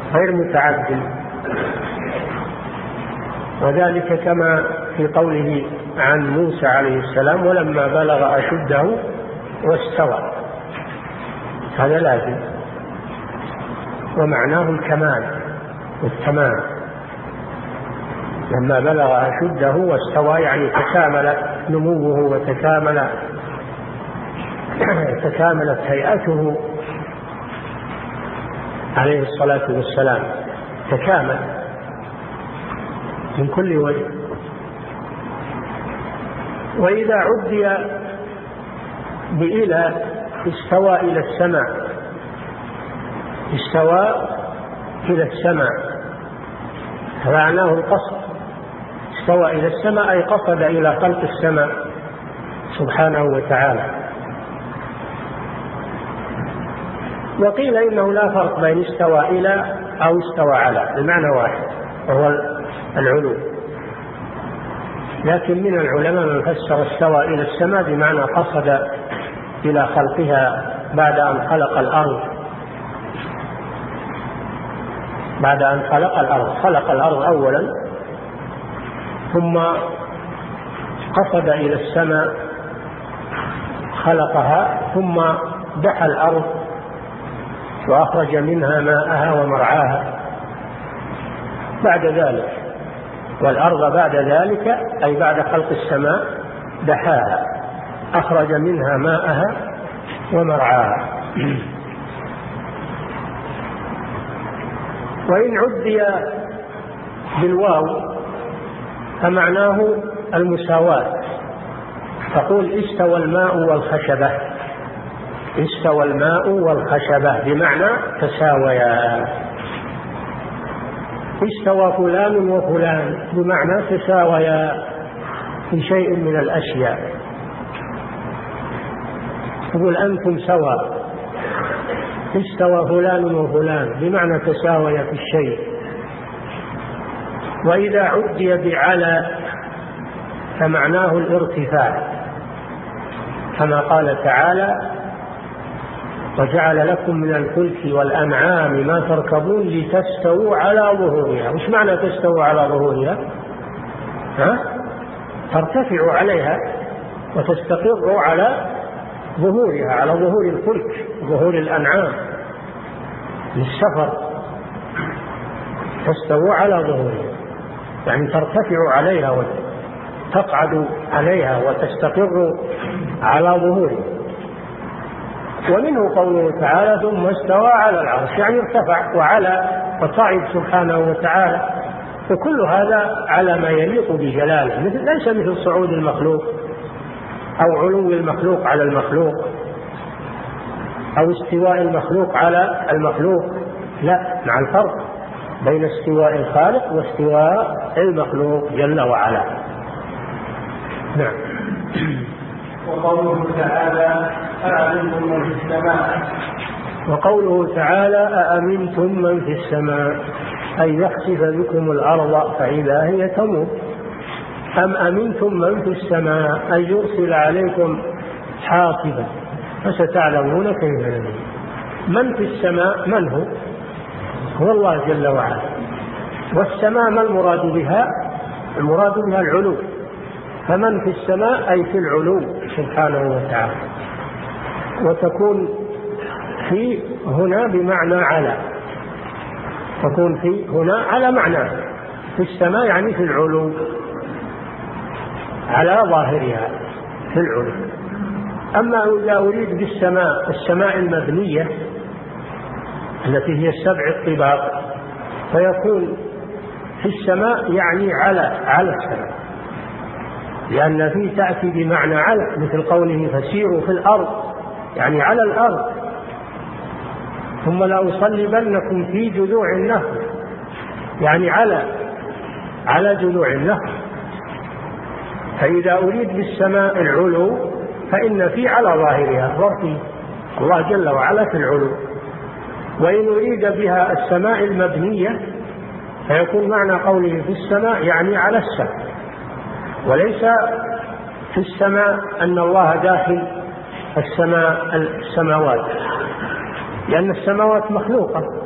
غير متعد، وذلك كما في قوله عن موسى عليه السلام: ولما بلغ أشده واستوى. هذا لازم، ومعناه الكمال والتمام. لما بلغ أشده واستوى يعني تكامل نموه وتكاملت هيئته عليه الصلاة والسلام، تكامل من كل وجه. وإذا عدي بإلى استوى إلى السماء، استوى إلى السماء فمعناه القصد. استوى إلى السماء أي قصد إلى خلق السماء سبحانه وتعالى. وقيل إنه لا فرق بين استوى إلى أو استوى على، المعنى واحد وهو العلو. لكن من العلماء من فسر استوى إلى السماء بمعنى قصد إلى خلقها بعد أن خلق الأرض. بعد أن خلق الأرض أولا، ثم قصد إلى السماء خلقها، ثم دحى الأرض وأخرج منها ماءها ومرعاها بعد ذلك. والأرض بعد ذلك أي بعد خلق السماء دحاها، أخرج منها ماءها ومرعاها. وإن عدي بالواو فمعناه المساواة. تقول استوى الماء والخشبة، استوى الماء والخشبة بمعنى تساويا. استوى فلان وفلان بمعنى تساويا في شيء من الأشياء. تقول أنتم سواء. استوى فلان وفلان بمعنى تساويا في الشيء. وإذا عدي بعلى فمعناه الارتفاع، كما قال تعالى: وجعل لكم من الفلك والأنعام ما تركبون لتستووا على ظهورها. وش معنى تستووا على ظهورها؟ ترتفعوا عليها وتستقروا على ظهورها، على ظهور الفلك، ظهور الأنعام للسفر. تستووا على ظهورها يعني ترتفعوا عليها وتقعدوا عليها وتستقروا على ظهورها. ومنه قوله تعالى: ثم استوى على العرش، يعني ارتفع وعلى وصعد سبحانه وتعالى. وكل هذا على ما يليق بجلاله، ليس مثل صعود المخلوق أو علو المخلوق على المخلوق أو استواء المخلوق على المخلوق. لا، مع الفرق بين استواء الخالق واستواء المخلوق جل وعلا. نعم. وقوله تعالى: أأمنتم من في السماء. وقوله تعالى: أأمنتم من في السماء أي يخسف بكم الأرض فإذا هي تمور. أم أمنتم من في السماء أي يرسل عليكم حاصبا فستعلمون كيف نذير. من في السماء من هو؟ هو الله جل وعلا. والسماء ما المراد بها؟ المراد بها العلو. فمن في السماء أي في العلو سبحانه وتعالى. وتكون في هنا بمعنى على، تكون في هنا على معنى في السماء يعني في العلو، على ظاهرها في العلو. أما إذا أريد بالسماء السماء المبنية التي هي السبع الطباق فيكون في السماء يعني على السماء، لأن فيه تأتي بمعنى على، مثل قوله: فسيروا في الأرض يعني على الأرض، ثم لأصلبنكم في جذوع النخل يعني على جذوع النخل. فإذا أريد بالسماء العلو فإن في على ظاهرها ظرفي، الله جل وعلا في العلو. وإن أريد بها السماء المبنية فيكون معنى قوله في السماء يعني على السماء، وليس في السماء أن الله داخل السماوات، لأن السماوات مخلوقة